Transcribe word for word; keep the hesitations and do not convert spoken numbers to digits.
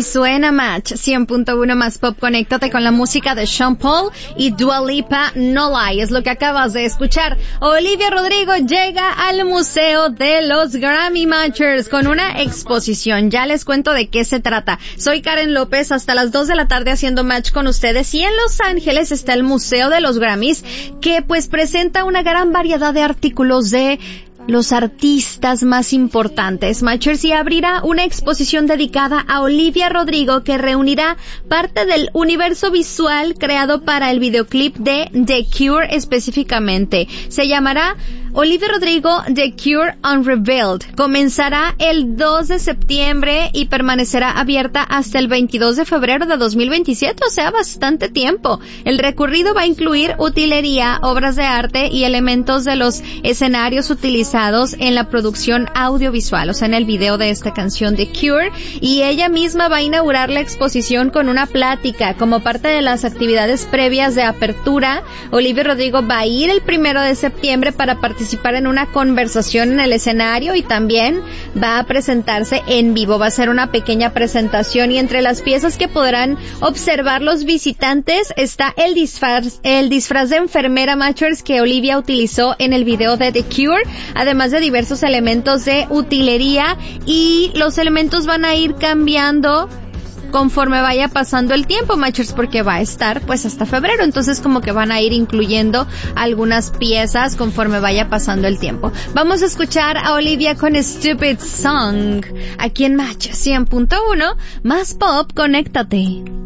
suena Match cien punto uno más pop. Conéctate con la música de Sean Paul y Dua Lipa, No Lie, es lo que acabas de escuchar. Olivia Rodrigo llega al Museo de los Grammy Matchers con una exposición. Ya les cuento de qué se trata. Soy Karen López, hasta las dos de la tarde haciendo match con ustedes, y en Los Ángeles está el Museo de los Grammys, que pues presenta una gran variedad de artículos de los artistas más importantes, Matchers, y abrirá una exposición dedicada a Olivia Rodrigo que reunirá parte del universo visual creado para el videoclip de The Cure específicamente. Se llamará Olivia Rodrigo The Cure Unrevealed. Comenzará el dos de septiembre y permanecerá abierta hasta el veintidós de febrero de dos mil veintisiete, o sea, bastante tiempo. El recorrido va a incluir utilería, obras de arte y elementos de los escenarios utilizados en la producción audiovisual, o sea, en el video de esta canción The Cure, y ella misma va a inaugurar la exposición con una plática. Como parte de las actividades previas de apertura, Olivia Rodrigo va a ir el primero de septiembre para participar participar en una conversación en el escenario, y también va a presentarse en vivo. Va a ser una pequeña presentación, y entre las piezas que podrán observar los visitantes está el disfraz, el disfraz de enfermera Matchers que Olivia utilizó en el video de The Cure, además de diversos elementos de utilería, y los elementos van a ir cambiando conforme vaya pasando el tiempo, Matchers, porque va a estar pues hasta febrero, entonces como que van a ir incluyendo algunas piezas conforme vaya pasando el tiempo. Vamos a escuchar a Olivia con Stupid Song aquí en Match cien punto uno más pop. Conéctate.